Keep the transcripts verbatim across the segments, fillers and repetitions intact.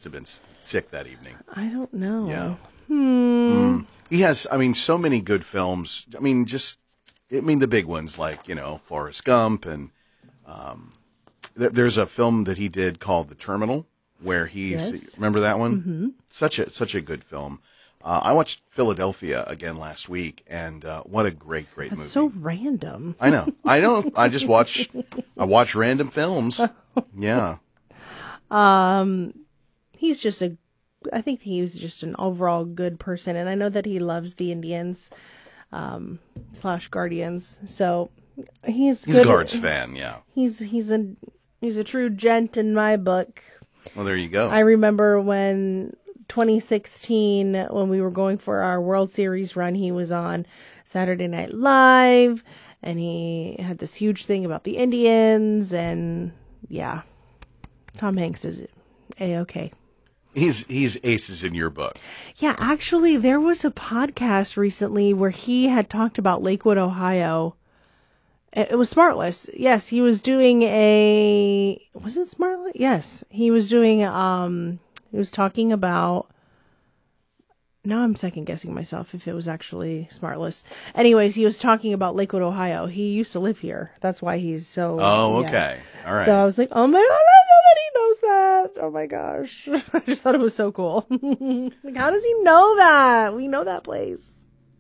have been sick that evening. I don't know. Yeah. Hmm. Mm. He has, I mean, so many good films. I mean, just, I mean, the big ones like, you know, Forrest Gump. And um, th- there's a film that he did called The Terminal where he's, Yes. remember that one? Mm-hmm. Such a, such a good film. Uh, I watched Philadelphia again last week, and uh, what a great, great That's movie. so random. I know. I know. I just watch, I watch random films. Yeah. Um, he's just a, I think he's just an overall good person. And I know that he loves the Indians, um, slash Guardians. So he's He's a good. Guards fan, yeah. He's, he's a, he's a true gent in my book. Well, there you go. I remember when twenty sixteen, when we were going for our World Series run, he was on Saturday Night Live, and he had this huge thing about the Indians, and yeah, Tom Hanks is A-okay. He's he's aces in your book. Yeah, actually, there was a podcast recently where he had talked about Lakewood, Ohio. It was Smartless. Yes, he was doing a, was it Smartless? Yes, he was doing, um, he was talking about, now I'm second guessing myself if it was actually Smartless. Anyways, he was talking about Lakewood, Ohio. He used to live here. That's why he's so. Oh, yeah. okay. All right. So I was like, oh my God, I know that he knows that. Oh my gosh. I just thought it was so cool. Like, how does he know that? We know that place.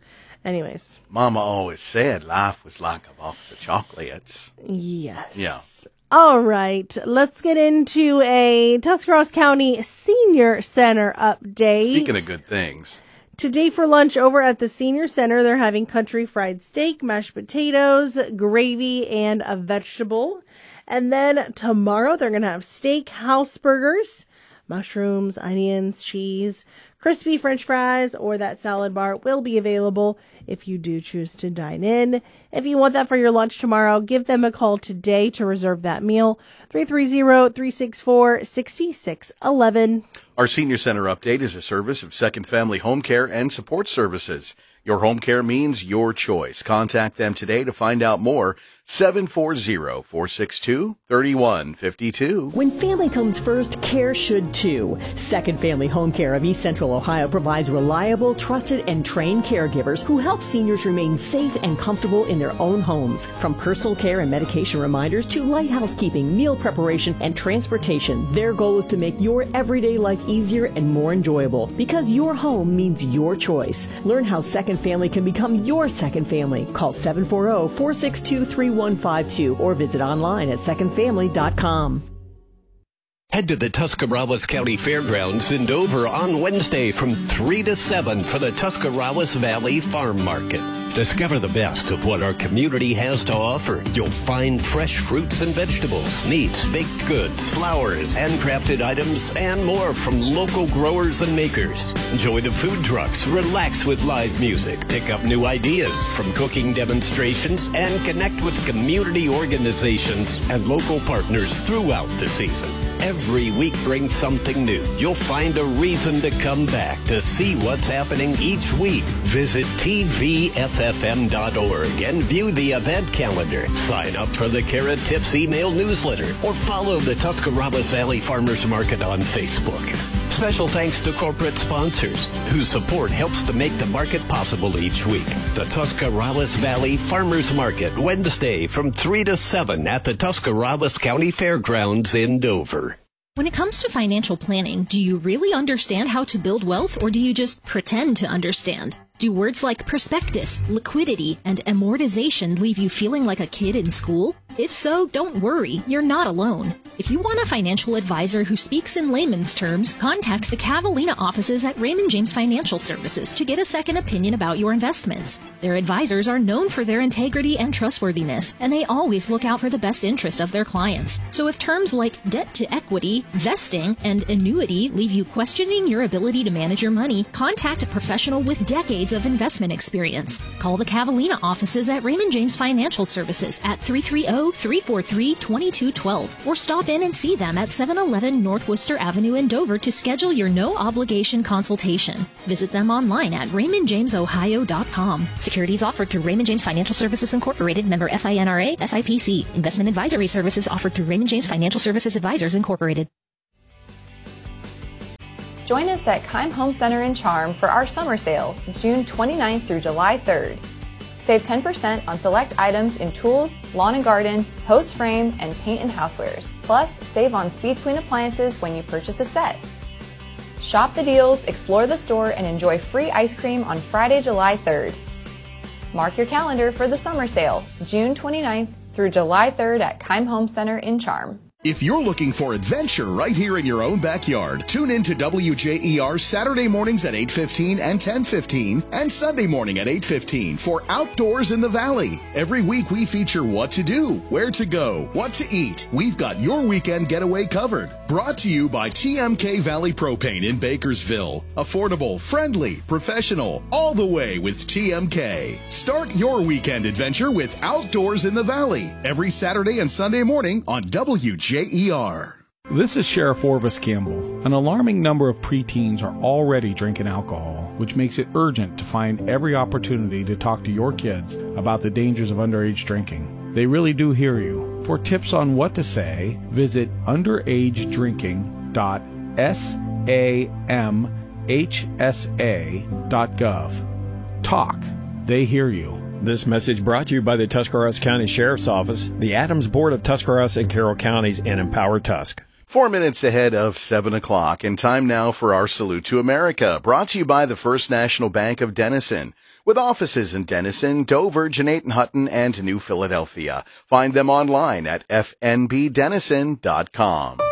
Anyways. Mama always said life was like a box of chocolates. Yes. Yeah. All right. Let's get into a Tuscarawas County Senior Center update. Speaking of good things. Today for lunch over at the Senior Center, they're having country fried steak, mashed potatoes, gravy, and a vegetable. And then tomorrow they're going to have steak house burgers, mushrooms, onions, cheese, crispy French fries, or that salad bar will be available if you do choose to dine in. If you want that for your lunch tomorrow, give them a call today to reserve that meal. three three zero, three six four, six six one one. Our Senior Center update is a service of Second Family Home Care and Support Services. Your home care means your choice. Contact them today to find out more. seven four zero, four six two, three one five two. When family comes first, care should too. Second Family Home Care of East Central Ohio provides reliable, trusted, and trained caregivers who help seniors remain safe and comfortable in their own homes. From personal care and medication reminders to light housekeeping, meal preparation, and transportation, their goal is to make your everyday life easier and more enjoyable. Because your home means your choice. Learn how Second Family can become your second family. Call seven four zero, four six two, three one five two or visit online at second family dot com. Head to the Tuscarawas County Fairgrounds in Dover on Wednesday from three to seven for the Tuscarawas Valley Farm Market. Discover the best of what our community has to offer. You'll find fresh fruits and vegetables, meats, baked goods, flowers, handcrafted items, and more from local growers and makers. Enjoy the food trucks, relax with live music, pick up new ideas from cooking demonstrations, and connect with community organizations and local partners throughout the season. Every week brings something new. You'll find a reason to come back to see what's happening each week. Visit T V F F M dot org and view the event calendar. Sign up for the Carrot Tips email newsletter or follow the Tuscarawas Valley Farmers Market on Facebook. Special thanks to corporate sponsors whose support helps to make the market possible each week. The Tuscarawas Valley Farmers Market, Wednesday from three to seven at the Tuscarawas County Fairgrounds in Dover. When it comes to financial planning, do you really understand how to build wealth, or do you just pretend to understand? Do words like prospectus, liquidity, and amortization leave you feeling like a kid in school? If so, don't worry, you're not alone. If you want a financial advisor who speaks in layman's terms, contact the Cavallina offices at Raymond James Financial Services to get a second opinion about your investments. Their advisors are known for their integrity and trustworthiness, and they always look out for the best interest of their clients. So if terms like debt to equity, vesting, and annuity leave you questioning your ability to manage your money, contact a professional with decades of investment experience. Call the Cavallina offices at Raymond James Financial Services at three three zero, three four three, two two one two or stop in and see them at seven eleven North Worcester Avenue in Dover to schedule your no-obligation consultation. Visit them online at raymond james ohio dot com. Securities offered through Raymond James Financial Services Incorporated, member FINRA, S I P C. Investment advisory services offered through Raymond James Financial Services Advisors Incorporated. Join us at Keim Home Center in Charm for our summer sale, June twenty-ninth through July third. Save ten percent on select items in tools, lawn and garden, hose frame, and paint and housewares. Plus, save on Speed Queen appliances when you purchase a set. Shop the deals, explore the store, and enjoy free ice cream on Friday, July third. Mark your calendar for the summer sale, June twenty-ninth through July third at Keim Home Center in Charm. If you're looking for adventure right here in your own backyard, tune in to W J E R Saturday mornings at eight fifteen and ten fifteen and Sunday morning at eight fifteen for Outdoors in the Valley. Every week we feature what to do, where to go, what to eat. We've got your weekend getaway covered. Brought to you by T M K Valley Propane in Bakersville. Affordable, friendly, professional, all the way with T M K. Start your weekend adventure with Outdoors in the Valley every Saturday and Sunday morning on W J E R. This is Sheriff Orvis Campbell. An alarming number of preteens are already drinking alcohol, which makes it urgent to find every opportunity to talk to your kids about the dangers of underage drinking. They really do hear you. For tips on what to say, visit underage drinking dot samhsa dot gov. Talk. They hear you. This message brought to you by the Tuscarawas County Sheriff's Office, the Adams Board of Tuscarawas and Carroll Counties, and Empower Tusk. Four minutes ahead of seven o'clock, and time now for our Salute to America, brought to you by the First National Bank of Denison. With offices in Denison, Dover, Jeanette Hutton, and New Philadelphia. Find them online at f n b denison dot com.